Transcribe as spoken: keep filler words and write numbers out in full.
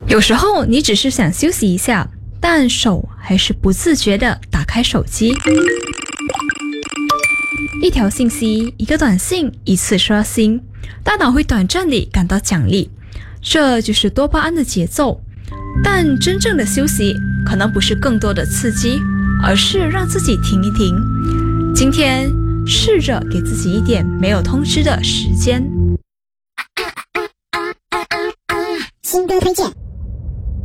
有时候你只是想休息一下，但手还是不自觉地打开手机。一条信息，一个短信，一次刷新，大脑会短暂地感到奖励，这就是多巴胺的节奏。但真正的休息可能不是更多的刺激，而是让自己停一停。今天试着给自己一点没有通知的时间。 新歌推荐。